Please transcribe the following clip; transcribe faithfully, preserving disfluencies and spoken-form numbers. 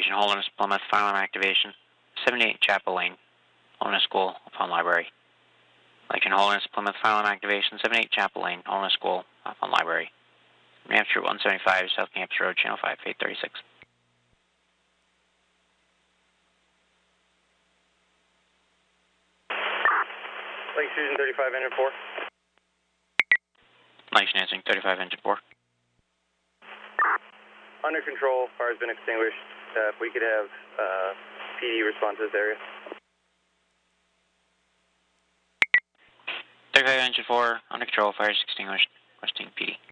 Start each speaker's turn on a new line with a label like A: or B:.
A: Station Holderness, Plymouth, final alarm activation. seventy-eight Chapel Lane, Holderness School, upon library. Station Holderness, Plymouth, final alarm activation. seventy-eight Chapel Lane, Holderness School, upon library. New Hampshire one seventy-five, South Campus Road, Channel five, eight thirty-six.
B: Lake Susan thirty-five, engine four.
A: Lake Susan thirty-five, engine four.
B: Under control, fire's been extinguished. Uh, if we could have uh, P D respond to this area.
A: thirty-five, engine four, under control, fire is extinguished. Requesting P D.